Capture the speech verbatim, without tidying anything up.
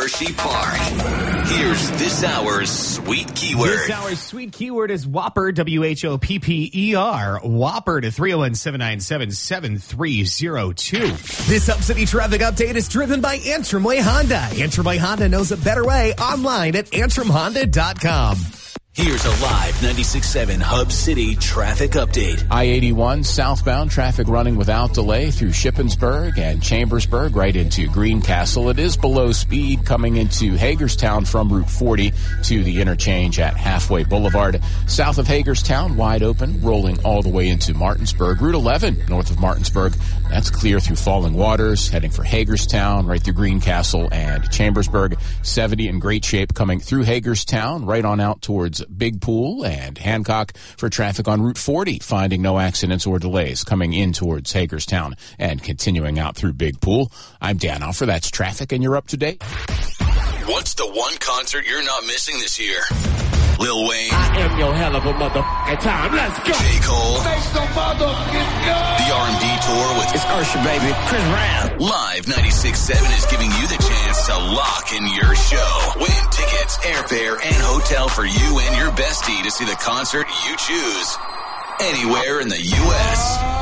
Hershey Park. Here's this hour's sweet keyword. This hour's sweet keyword is Whopper, W H O P P E R. Whopper to three oh one, seven nine seven, seven three oh two. This Hub City traffic update is driven by Antrim Way Honda. Antrim Way Honda knows a better way online at antrim honda dot com. Here's a live ninety-six point seven Hub City traffic update. I eighty-one southbound traffic running without delay through Shippensburg and Chambersburg right into Greencastle. It is below speed coming into Hagerstown from Route forty to the interchange at Halfway Boulevard. South of Hagerstown, wide open, rolling all the way into Martinsburg. Route eleven north of Martinsburg, that's clear through Falling Waters, heading for Hagerstown, right through Greencastle and Chambersburg. seventy in great shape coming through Hagerstown, right on out towards Big Pool and Hancock for traffic on Route forty, finding no accidents or delays coming in towards Hagerstown and continuing out through Big Pool. I'm Dan Alfer. That's traffic, and you're up to date. What's the one concert you're not missing this year? Lil Wayne. I am your hell of a motherfucking time. Let's go. J. Cole. Make some motherfucking go. The R and B tour with It's Usher, baby. Chris Brown. Live ninety-six point seven is giving you the chance to lock in your show. Win tickets, airfare, and hotel for you and your bestie to see the concert you choose anywhere in the U S